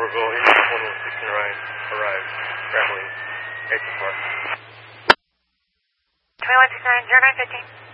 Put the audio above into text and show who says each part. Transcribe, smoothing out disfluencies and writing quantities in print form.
Speaker 1: Go into 1116 arrive, traveling exit plus.
Speaker 2: 2169, 0915.